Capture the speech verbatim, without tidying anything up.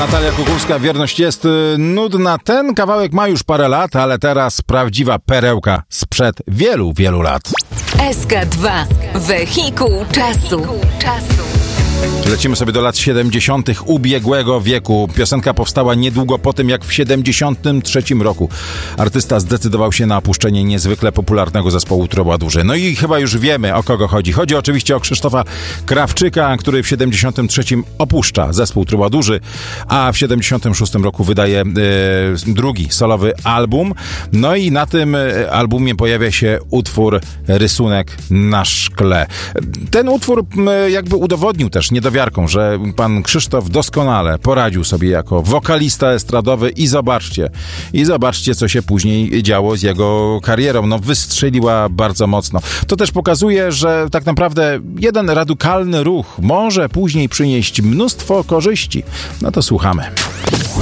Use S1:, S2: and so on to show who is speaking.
S1: Natalia Kukulska, Wierność jest nudna. Ten kawałek ma już parę lat, ale teraz prawdziwa perełka sprzed wielu, wielu lat.
S2: S K dwa. Wehikuł czasu.
S1: Lecimy sobie do lat siedemdziesiątych ubiegłego wieku. Piosenka powstała niedługo po tym, jak w siedemdziesiątym trzecim roku artysta zdecydował się na opuszczenie niezwykle popularnego zespołu Troubadourzy. No i chyba już wiemy, o kogo chodzi. Chodzi oczywiście o Krzysztofa Krawczyka, który w siedemdziesiątym trzecim opuszcza zespół Troubadourzy, a w siedemdziesiątym szóstym roku wydaje e, drugi solowy album. No i na tym albumie pojawia się utwór Rysunek na szkle. Ten utwór e, jakby udowodnił też niedowiarką, że pan Krzysztof doskonale poradził sobie jako wokalista estradowy i zobaczcie, i zobaczcie, co się później działo z jego karierą. No, wystrzeliła bardzo mocno. To też pokazuje, że tak naprawdę jeden radykalny ruch może później przynieść mnóstwo korzyści. No to słuchamy.